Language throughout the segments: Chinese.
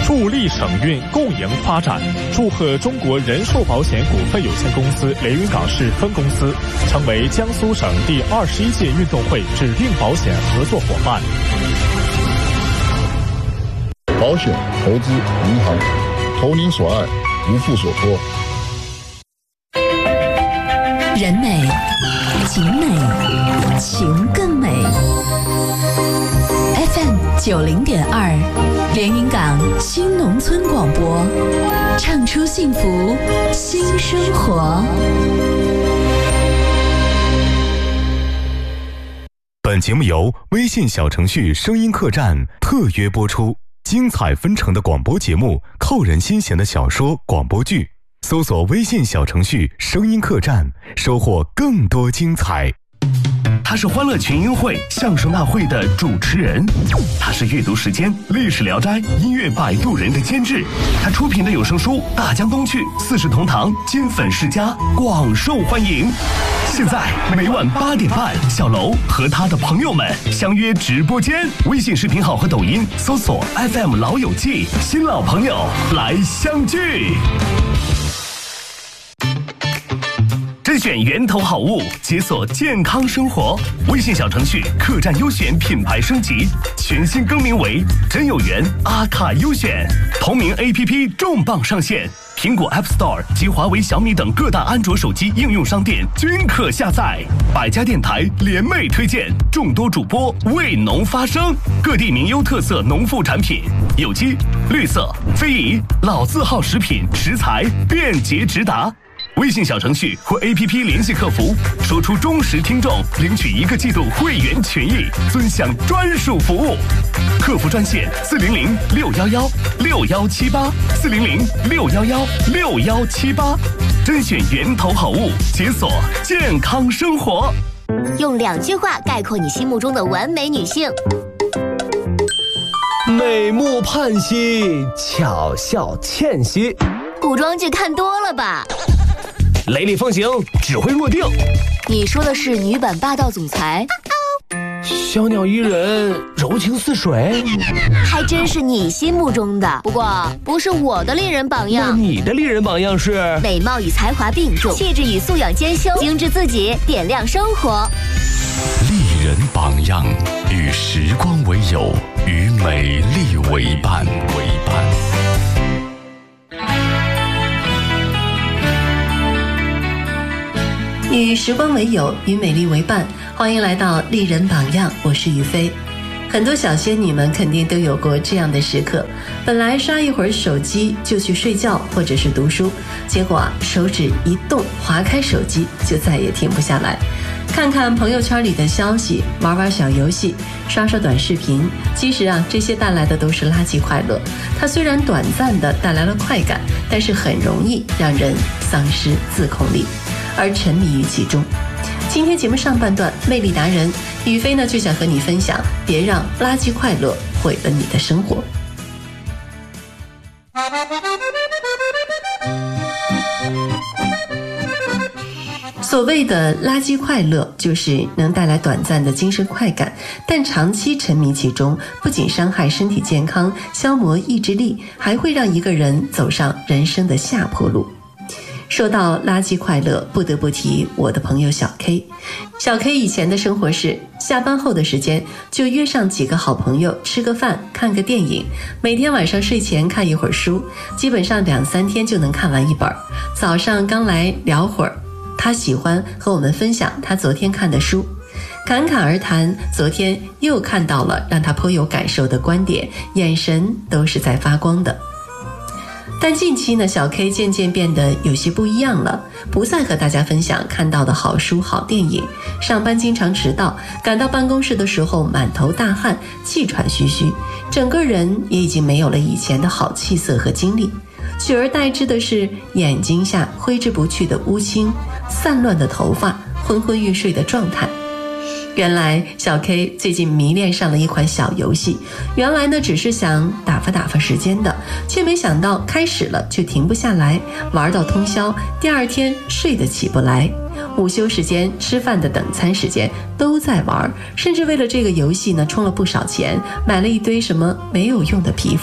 助力省运共赢发展，祝贺中国人寿保险股份有限公司连云港市分公司成为江苏省第21届运动会指定保险合作伙伴。 保险、投资、银行，投您所爱，无负所托。 人美，景美，情更美。FM 90.2，连云港新农村广播，唱出幸福新生活。 本节目由微信小程序声音客栈特约播出，精彩纷呈的广播节目，扣人心弦的小说广播剧，搜索微信小程序声音客栈，收获更多精彩。 他是欢乐群英会相声大会的主持人，他是阅读时间历史聊斋音乐摆渡人的监制，他出品的有声书《大江东去》《四世同堂》金粉世家广受欢迎。现在每晚8点半，小楼和他的朋友们相约直播间，微信视频号和抖音搜索 FM 老友记，新老朋友来相聚。甄选源头好物，解锁健康生活。微信小程序客栈优选品牌升级，全新更名为真有缘阿卡优选。同名 APP 重磅上线，苹果 App Store 及华为、小米等各大安卓手机应用商店均可下载。百家电台联袂推荐，众多主播为农发声，各地名优特色农副产品，有机、绿色、非遗、老字号食品食材便捷直达。微信小程序或 APP 联系客服，说出忠实听众，领取1个季度会员权益，尊享专属服务。客服专线400-611-6178，400-611-6178，甄选源头好物，解锁健康生活。 用2句话概括你心目中的完美女性： 美目盼兮，巧笑倩兮。 古装剧看多了吧？ 雷厉风行，指挥若定。 你说的是女版霸道总裁？ 小鸟依人，柔情似水。 还真是你心目中的，不过不是我的丽人榜样。 那你的丽人榜样是？ 美貌与才华并重，气质与素养兼修，精致自己，点亮生活。 丽人榜样，与时光为友，与美丽为伴。 与时光为友，与美丽为伴。欢迎来到丽人榜样，我是于飞。很多小仙女们肯定都有过这样的时刻，本来刷一会儿手机就去睡觉或者是读书，结果手指一动，划开手机就再也停不下来。看看朋友圈里的消息，玩玩小游戏，刷刷短视频，其实这些带来的都是垃圾快乐。它虽然短暂的带来了快感，但是很容易让人丧失自控力，而沉迷于其中。今天节目上半段，魅力达人宇飞呢就想和你分享，别让垃圾快乐毁了你的生活。所谓的垃圾快乐，就是能带来短暂的精神快感，但长期沉迷其中，不仅伤害身体健康，消磨意志力，还会让一个人走上人生的下坡路。说到垃圾快乐，不得不提我的朋友小 K。 小 K 以前的生活是下班后的时间就约上几个好朋友吃个饭，看个电影，每天晚上睡前看一会儿书，基本上2-3天就能看完一本。早上刚来聊会儿，他喜欢和我们分享他昨天看的书，侃侃而谈，昨天又看到了让他颇有感受的观点，眼神都是在发光的。但近期呢，小 K 渐渐变得有些不一样了，不再和大家分享看到的好书好电影，上班经常迟到，赶到办公室的时候满头大汗，气喘吁吁，整个人也已经没有了以前的好气色和精力，取而代之的是眼睛下挥之不去的乌青，散乱的头发，昏昏欲睡的状态。原来小 K 最近迷恋上了一款小游戏，原来呢只是想打发时间的，却没想到开始了就停不下来，玩到通宵，第二天睡得起不来，午休时间、吃饭的等餐时间都在玩，甚至为了这个游戏呢充了不少钱，买了一堆什么没有用的皮肤。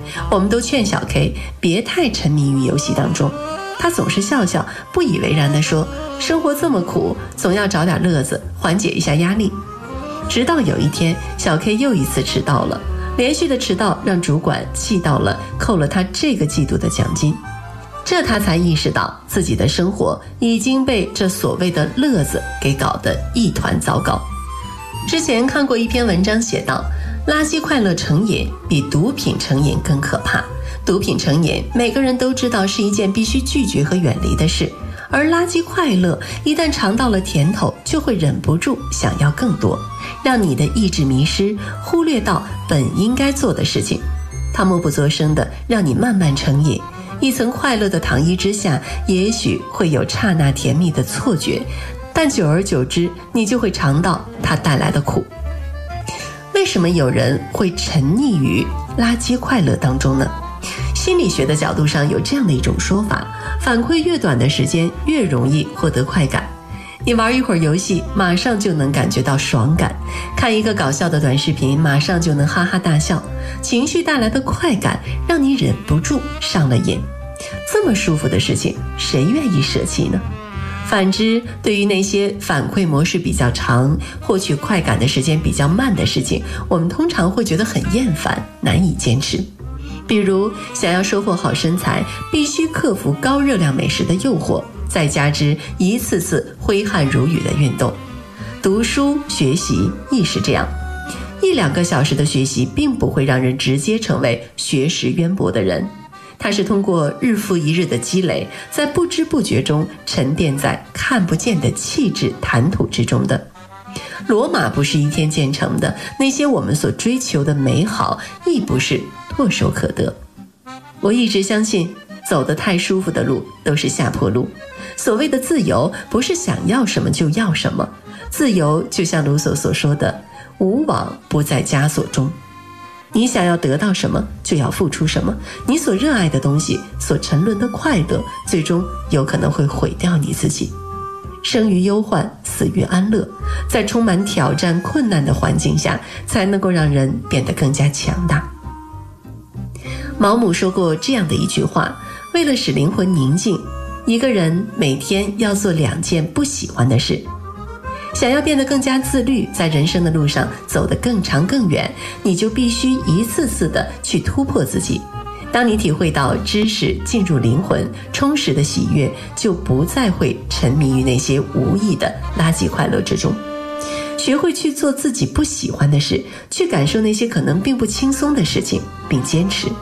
我们都劝小 K 别太沉迷于游戏当中，他总是笑笑不以为然地说，生活这么苦，总要找点乐子缓解一下压力。直到有一天，小 K 又一次迟到了，连续的迟到让主管气到了，扣了他这个季度的奖金。这他才意识到自己的生活已经被这所谓的乐子给搞得一团糟糕。之前看过一篇文章写道，垃圾快乐成瘾比毒品成瘾更可怕。毒品成瘾每个人都知道是一件必须拒绝和远离的事，而垃圾快乐一旦尝到了甜头，就会忍不住想要更多，让你的意志迷失，忽略到本应该做的事情。它默不作声的让你慢慢成瘾，一层快乐的糖衣之下，也许会有刹那甜蜜的错觉，但久而久之，你就会尝到它带来的苦。为什么有人会沉溺于垃圾快乐当中呢？心理学的角度上有这样的一种说法，反馈越短的时间越容易获得快感。你玩一会儿游戏，马上就能感觉到爽感；看一个搞笑的短视频，马上就能哈哈大笑。情绪带来的快感让你忍不住上了瘾。这么舒服的事情，谁愿意舍弃呢？反之，对于那些反馈模式比较长、获取快感的时间比较慢的事情，我们通常会觉得很厌烦，难以坚持。比如想要收获好身材，必须克服高热量美食的诱惑，再加之一次次挥汗如雨的运动。读书学习亦是这样，1-2个小时的学习并不会让人直接成为学识渊博的人，它是通过日复一日的积累，在不知不觉中沉淀在看不见的气质谈吐之中的。罗马不是一天建成的，那些我们所追求的美好亦不是唾手可得。我一直相信，走得太舒服的路都是下坡路。所谓的自由，不是想要什么就要什么，自由就像卢梭所说的，无往不在枷锁中。你想要得到什么，就要付出什么。你所热爱的东西，所沉沦的快乐，最终有可能会毁掉你自己。生于忧患，死于安乐，在充满挑战困难的环境下，才能够让人变得更加强大。毛姆说过这样的一句话，为了使灵魂宁静，一个人每天要做2件不喜欢的事。想要变得更加自律，在人生的路上走得更长更远，你就必须一次次的去突破自己。当你体会到知识进入灵魂，充实的喜悦，就不再会沉迷于那些无益的垃圾快乐之中。学会去做自己不喜欢的事，去感受那些可能并不轻松的事情，并坚持。